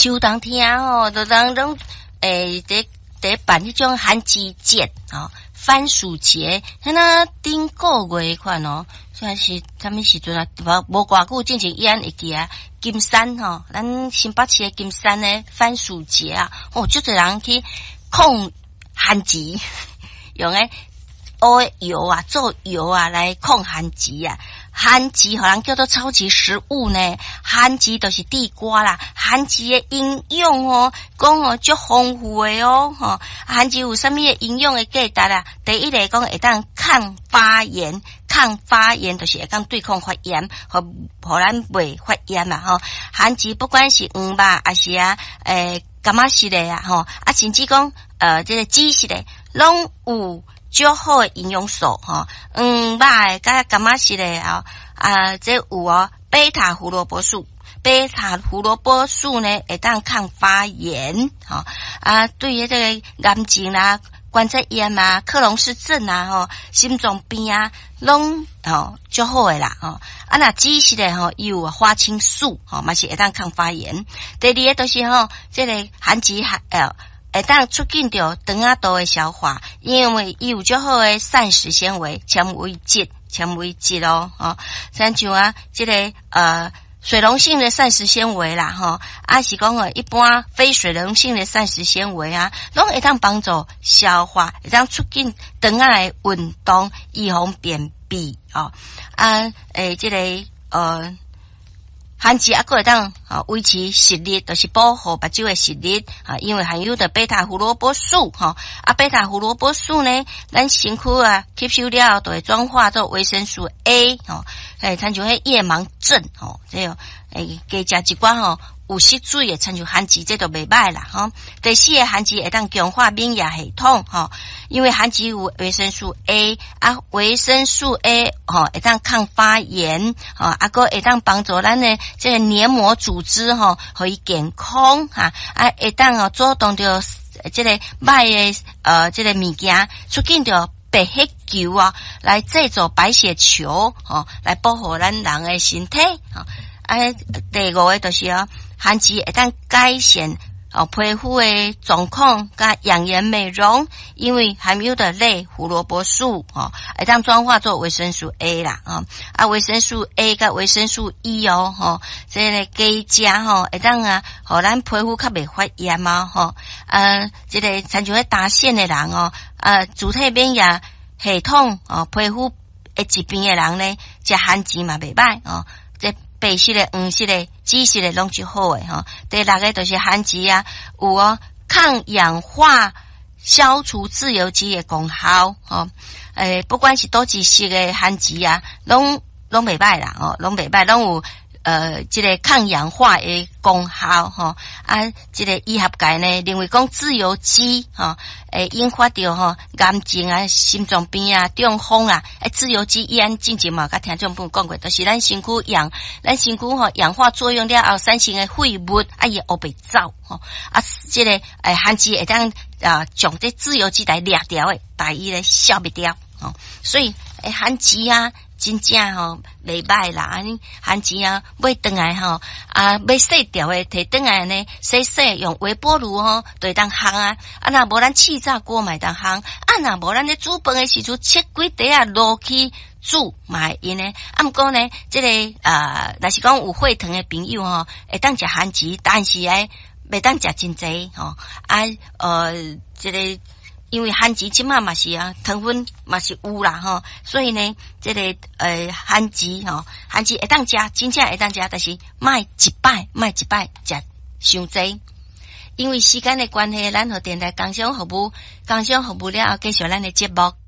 秋冬天吼，就人拢得办迄种寒季节哦，番薯节，那顶个月款哦，算是啥物时阵啊？无偌久之前演会记啊，金山吼，咱新北市的金山的番薯节啊，哦，就多人去控寒疾，用诶乌油啊，做油啊来控寒疾啊。番薯互人叫做超级食物呢，番薯就是地瓜啦，番薯的营养哦，讲哦足丰富的哦，吼，番薯有啥物的营养的价值啊？第一个讲会当抗发炎，抗发炎就是会当对抗发炎，互咱袂发炎嘛吼。番薯不管是黄吧，还是柑仔式的啊吼，甚至讲这个紫式的，拢有足好的营养素吼，肉的甲柑仔式的这有哦，贝塔胡萝卜素，贝塔胡萝卜素呢会当抗发炎，吼对于这个癌症啦、关节炎啊、克隆氏症啊、吼心脏病啊，拢足好的啦，吼那紫式的吼有花青素，吼嘛是会当抗发炎。第二个就是吼，这个番薯会当促进着肠仔道的消化，因为伊有足好的膳食纤维、纤维质哦，像这个水溶性的膳食纤维啦，是讲一般非水溶性的膳食纤维啊，拢会当帮助消化，会当促进肠仔的运动，预防便秘这个番薯还会当维持视力，就是保护目睭的视力因为含有的贝塔胡萝卜素贝塔胡萝卜素呢，咱身躯吸收了就会转化做维生素 A 参像迄夜盲症这个加食一寡有色水的，参像番薯这都袂歹啦第四个番薯会当强化免疫系统因为番薯有维生素 A 维生素 A 会当抗发炎个会当帮助咱的这个黏膜组织互伊健康会当主动着这个歹的这个物件，促进着白血球来制造白血球来保护咱人的身体第五个就是番薯会当改善皮肤的状况甲养颜美容，因为含有的类胡萝卜素会当转化做维生素 A 啦维生素 A 甲维生素 E 这个加食会当互咱皮肤较袂发炎这个参像打线的人自体免疫系统皮肤的疾病的人呢，食番薯嘛袂歹这白色的、黄色的、紫色的拢就好的第六个就是番薯有抗氧化、消除自由基的功效不管是多几色的番薯拢袂歹啦拢袂歹，拢有这个抗氧化的功效这个医学界呢认为讲自由基会引发到癌症心脏病中风自由基之前嘛甲听众朋友讲过，就是咱身躯氧化作用了后产生的废物伊黑白走这个番薯会当将这自由基来掠掉的，把伊咧消灭掉所以番薯真正袂歹啦，番薯买回来要洗掉的，摕回来呢洗用微波炉就会当烘若无咱气炸锅嘛会当烘若无咱咧煮饭的时阵切几碟落去煮嘛会用呢毋过呢这个若是讲有血糖的朋友会当食番薯，但是袂当食真济这个因为番薯即马嘛是糖分嘛是有啦所以呢这个番薯会当食，真正会当食，但是莫一摆食伤济。因为时间的关系，咱和电台工商服务了后继续咱的节目。